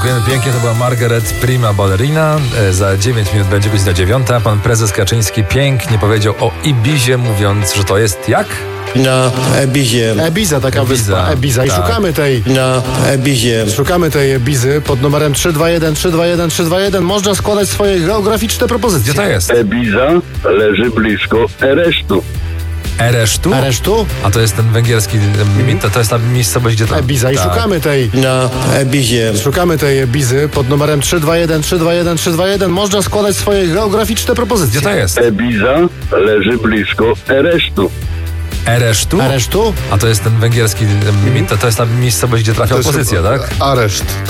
Dziękujemy pięknie, to była Margaret Prima Ballerina. Za 9 minut będzie godzina 9. Pan prezes Kaczyński pięknie powiedział o Ibizie, mówiąc, że to jest jak? Na Ebizie. Ebiza, taka wyspa. Ebiza. I tak. Na Ebizie. Szukamy tej Ebizy pod numerem 321. Można składać swoje geograficzne propozycje. Gdzie to jest? Ebiza leży blisko Eresztu. Eresztu? Aresztu? A to jest ten węgierski, to jest ta miejscowość, gdzie tam... Ebiza. I tak. szukamy tej... Na Ebizie. Szukamy tej Ebizy pod numerem 321. Można składać swoje geograficzne propozycje. Gdzie to jest? Ebiza leży blisko Eresztu. Eresztu? Aresztu? A to jest ten węgierski, to jest ta miejscowość, gdzie trafia opozycja, tak? Areszt.